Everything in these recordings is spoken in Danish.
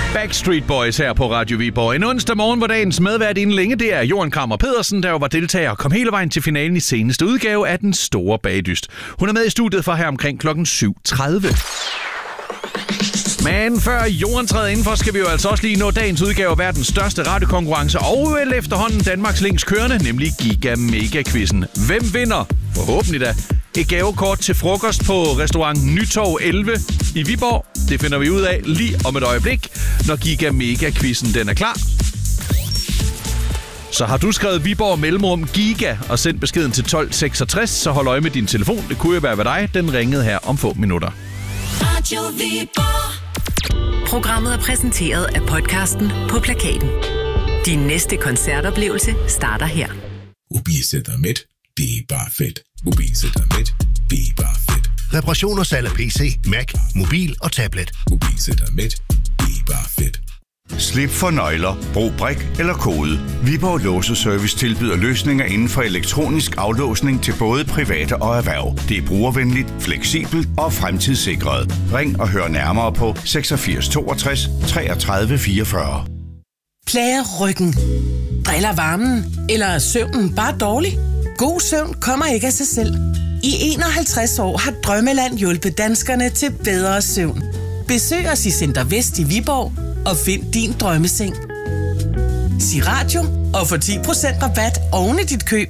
Backstreet Boys her på Radio Viborg. En onsdag morgen, hvor dagens medvært inden længe, det er Joan Krammer Pedersen, der jo var deltager og kom hele vejen til finalen i seneste udgave af Den Store Bagdyst. Hun er med i studiet for her omkring klokken 7:30. Men før Joan træder indenfor, skal vi jo altså også lige nå dagens udgave af verdens største radiokonkurrence og vel efterhånden Danmarks længst kørende, nemlig Giga Mega Quizzen. Hvem vinder? Forhåbentlig da. Et gavekort til frokost på restaurant Nytorv 11 i Viborg. Det finder vi ud af lige om et øjeblik, når Giga Mega Quizzen den er klar. Så har du skrevet Viborg mellemrum Giga og sendt beskeden til 1266, så hold øje med din telefon. Det kunne jo være ved dig. Den ringede her om få minutter. Radio Viborg. Programmet er præsenteret af podcasten På Plakaten. Din næste koncertoplevelse starter her. Mobilcenter Med. Det er bare fedt. Mobilcenter Med. Det er bare fedt. Reparation og salg af PC, Mac, mobil og tablet. Mobilcenter Med. Det er bare fedt. Slip for nøgler, brug brik eller kode. Viborg Låseservice tilbyder løsninger inden for elektronisk aflåsning til både private og erhverv. Det er brugervenligt, fleksibelt og fremtidssikret. Ring og hør nærmere på 86 62 33 44. Plager ryggen? Driller varmen? Eller er søvnen bare dårlig? God søvn kommer ikke af sig selv. I 51 år har Drømmeland hjulpet danskerne til bedre søvn. Besøg os i Center Vest i Viborg og find din drømmeseng. Sig radio og få 10% rabat oven i dit køb.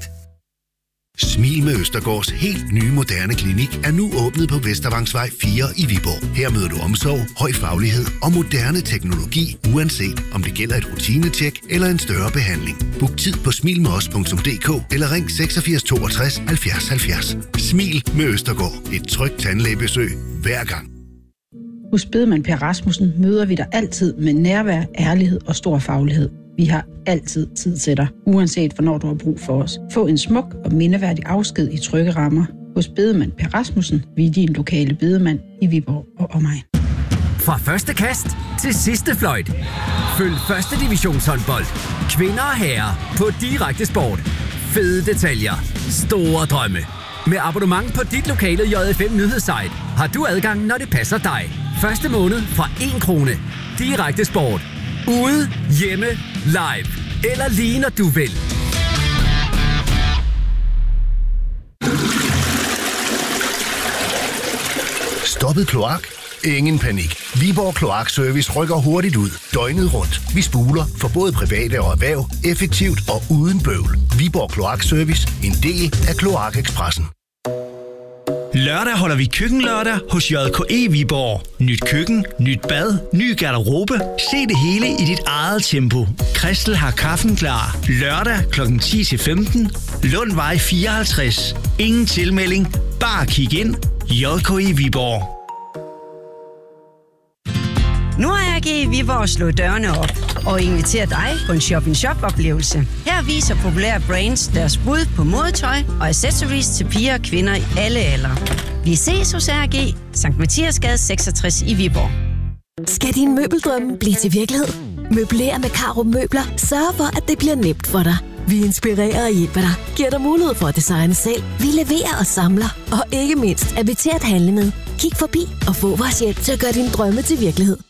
Smil med Østergaards helt nye moderne klinik er nu åbnet på Vestervangsvej 4 i Viborg. Her møder du omsorg, høj faglighed og moderne teknologi, uanset om det gælder et rutinetjek eller en større behandling. Book tid på smilmedos.dk eller ring 86 62 70 70. Smil med Østergaard. Et trygt tandlægebesøg hver gang. Hos Bedemand Per Rasmussen møder vi dig altid med nærvær, ærlighed og stor faglighed. Vi har altid tid til dig, uanset hvornår du har brug for os. Få en smuk og mindeværdig afsked i trygge rammer. Hos Bedemand Per Rasmussen, vi er din lokale bedemand i Viborg og omegn. Fra første kast til sidste fløjt. Følg første divisionshåndbold. Kvinder og herrer på Direkte Sport. Fede detaljer. Store drømme. Med abonnement på dit lokale JFM nyhedssite har du adgang, når det passer dig. Første måned fra 1 krone. Direkte Sport. Ude, hjemme, live. Eller lige når du vil. Stoppet kloak? Ingen panik. Viborg Kloakservice rykker hurtigt ud. Døgnet rundt. Vi spuler for både private og erhverv. Effektivt og uden bøvl. Viborg Kloakservice. En del af Kloakekspressen. Lørdag holder vi køkkenlørdag hos JKE Viborg. Nyt køkken, nyt bad, ny garderobe. Se det hele i dit eget tempo. Christel har kaffen klar. Lørdag kl. 10-15. Lundvej 54. Ingen tilmelding. Bare kig ind. JKE Viborg. Nu har AG Viborg slået dørene op og inviterer dig på en shop-in-shop-oplevelse. Her viser populære brands deres bud på modetøj og accessories til piger og kvinder i alle aldre. Vi ses hos AG, Sankt Mathiasgade 66 i Viborg. Skal din møbeldrømme blive til virkelighed? Møbler med Carup Møbler sørger for, at det bliver nemt for dig. Vi inspirerer og hjælper dig, giver dig mulighed for at designe selv. Vi leverer og samler, og ikke mindst er vi til at handle med. Kig forbi og få vores hjælp til at gøre dine drømme til virkelighed.